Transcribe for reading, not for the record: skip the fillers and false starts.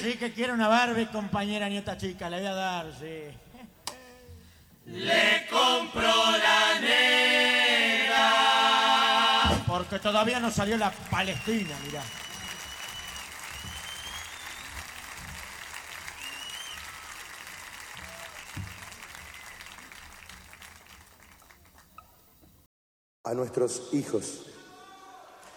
Sí, que quiere una Barbie, compañera nieta chica, le voy a dar, sí. Le compro la negra. Porque todavía no salió la Palestina, mirá. A nuestros hijos